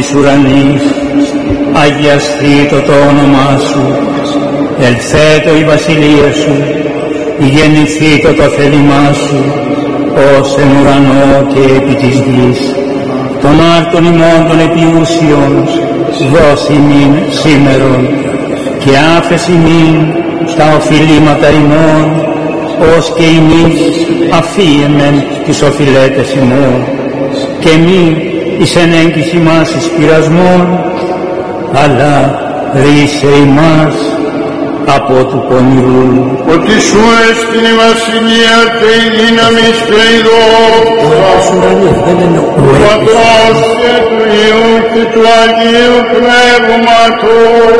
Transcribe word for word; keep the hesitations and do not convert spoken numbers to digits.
της ουρανής, αγιαστήτω το όνομά σου, ελθέτω η βασιλεία σου, γεννηθήτω το θέλημά σου, ως εν ουρανό και επί της γης. Των άρτων ημών των επιούσιων, δώσει ημίν σήμερον, και άφεση ημίν τα οφειλήματα ημών, ως και ημείς αφίεμεν τις οφειλέτες ημών, και μη εις εν έγκυση μας εις πειρασμών, αλλά ρίσε ημάς από του πονηρού. Ότι σου έστειν η βασιλεία και η δύναμις και η δόξα του Πατρός και του Υιού και του Αγίου Πνεύματος.